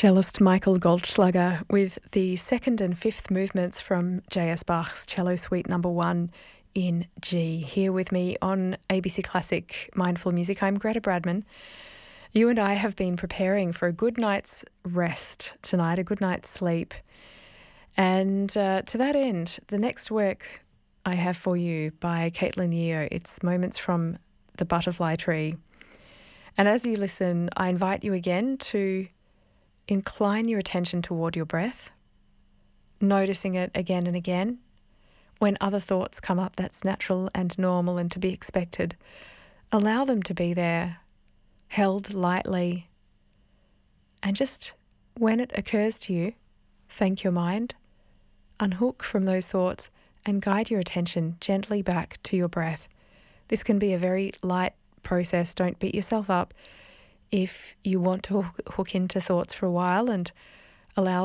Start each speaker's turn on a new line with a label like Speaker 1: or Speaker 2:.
Speaker 1: Cellist Michael Goldschlager with the second and fifth movements from J.S. Bach's Cello Suite No. 1 in G. Here with me on ABC Classic Mindful Music, I'm Greta Bradman. You and I have been preparing for a good night's rest tonight, a good night's sleep. And to that end, the next work I have for you by Caitlin Yeo, it's Moments from the Butterfly Tree. And as you listen, I invite you again to incline your attention toward your breath, noticing it again and again. When other thoughts come up, that's natural and normal and to be expected. Allow them to be there, held lightly. And just when it occurs to you, thank your mind, unhook from those thoughts and guide your attention gently back to your breath. This can be a very light process. Don't beat yourself up if you want to hook into thoughts for a while and allow